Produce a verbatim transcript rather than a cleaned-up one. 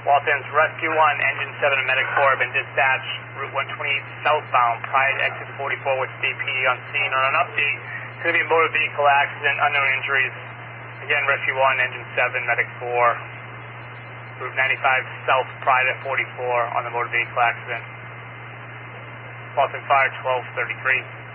Walton's Rescue one, Engine seven, and Medic four have been dispatched Route one twenty-eight southbound prior to exit forty-four with D P on scene. On an update, it's going to be a motor vehicle accident, unknown injuries. Again, Rescue one, Engine seven, Medic four, Route ninety-five south prior to forty-four on the motor vehicle accident. Walton Fire twelve thirty-three.